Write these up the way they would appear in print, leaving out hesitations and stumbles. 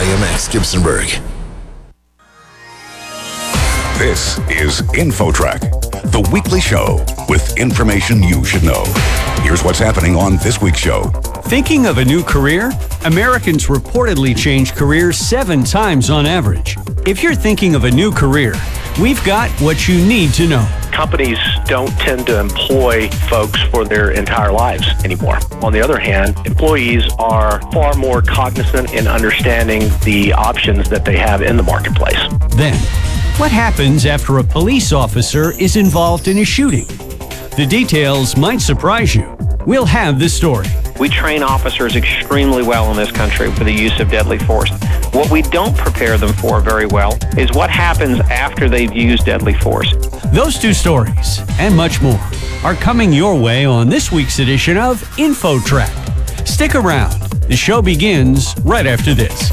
KMX Gibsonburg. This is InfoTrack, the weekly show with information you should know. Here's what's happening on this week's show. Thinking of a new career? Americans reportedly change careers 7 times on average. If you're thinking of a new career, we've got what you need to know. Companies don't tend to employ folks for their entire lives anymore. On the other hand, employees are far more cognizant in understanding the options that they have in the marketplace. Then, what happens after a police officer is involved in a shooting? The details might surprise you. We'll have the story. We train officers extremely well in this country for the use of deadly force. What we don't prepare them for very well is what happens after they've used deadly force. Those 2 stories and much more are coming your way on this week's edition of InfoTrack. Stick around. The show begins right after this.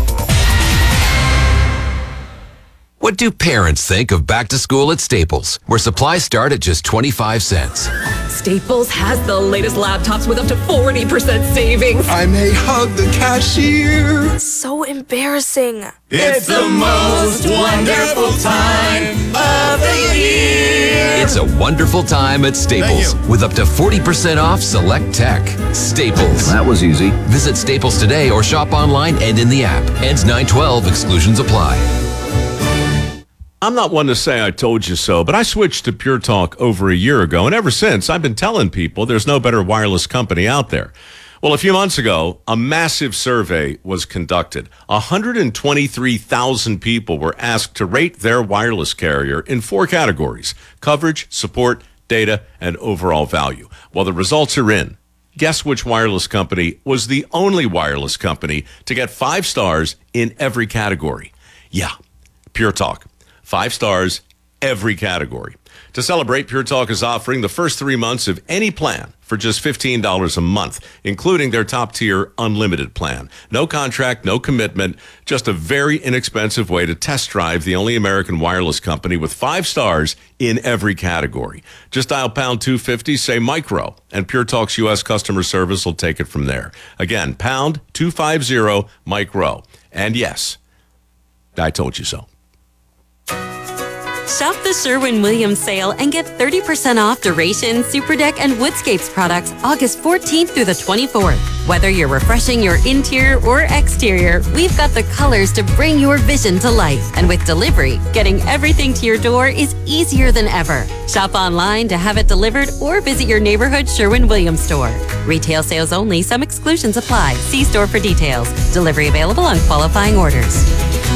What do parents think of back to school at Staples, where supplies start at just 25 cents? Staples has the latest laptops with up to 40% savings. I may hug the cashier. So embarrassing. It's the most wonderful time of the year. It's a wonderful time at Staples with up to 40% off select tech. Staples. That was easy. Visit Staples today or shop online and in the app. Ends 9/12. Exclusions apply. I'm not one to say I told you so, but I switched to Pure Talk over a year ago, and ever since, I've been telling people there's no better wireless company out there. Well, a few months ago, a massive survey was conducted. 123,000 people were asked to rate their wireless carrier in 4 categories: coverage, support, data, and overall value. Well, the results are in. Guess which wireless company was the only wireless company to get 5 stars in every category? Yeah, Pure Talk. 5 stars, every category. To celebrate, Pure Talk is offering the first 3 months of any plan for just $15 a month, including their top-tier unlimited plan. No contract, no commitment, just a very inexpensive way to test drive the only American wireless company with 5 stars in every category. Just dial pound 250, say micro, and Pure Talk's U.S. customer service will take it from there. Again, pound 250 micro. And yes, I told you so. Shop the Sherwin-Williams sale and get 30% off Duration, Super Deck, and Woodscapes products August 14th through the 24th. Whether you're refreshing your interior or exterior, we've got the colors to bring your vision to life. And with delivery, getting everything to your door is easier than ever. Shop online to have it delivered or visit your neighborhood Sherwin-Williams store. Retail sales only. Some exclusions apply. See store for details. Delivery available on qualifying orders.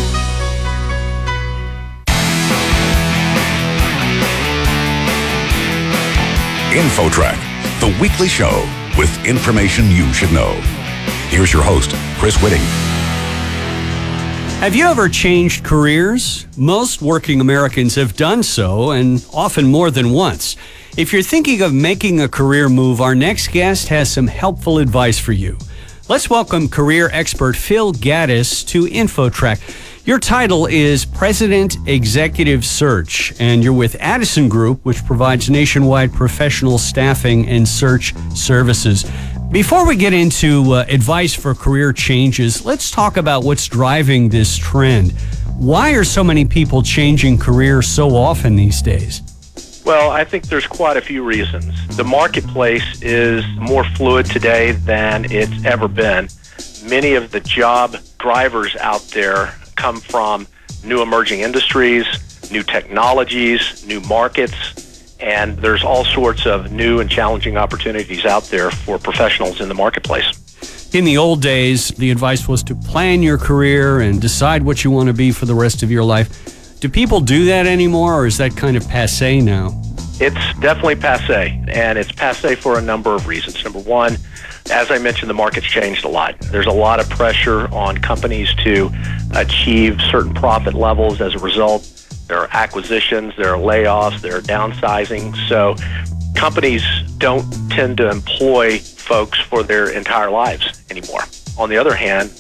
InfoTrack, the weekly show with information you should know. Here's your host, Chris Whitting. Have you ever changed careers? Most working Americans have done so, and often more than once. If you're thinking of making a career move, our next guest has some helpful advice for you. Let's welcome career expert Phil Gaddis to InfoTrack. Your title is President Executive Search, and you're with Addison Group, which provides nationwide professional staffing and search services. Before we get into advice for career changes, let's talk about what's driving this trend. Why are so many people changing careers so often these days? Well, I think there's quite a few reasons. The marketplace is more fluid today than it's ever been. Many of the job drivers out there come from new emerging industries, new technologies, new markets, and there's all sorts of new and challenging opportunities out there for professionals in the marketplace. In the old days, the advice was to plan your career and decide what you want to be for the rest of your life. Do people do that anymore, or is that kind of passé now? It's definitely passé, and it's passé for a number of reasons. Number one, as I mentioned, the market's changed a lot. There's a lot of pressure on companies to achieve certain profit levels as a result. There are acquisitions, there are layoffs, there are downsizing. So companies don't tend to employ folks for their entire lives anymore. On the other hand,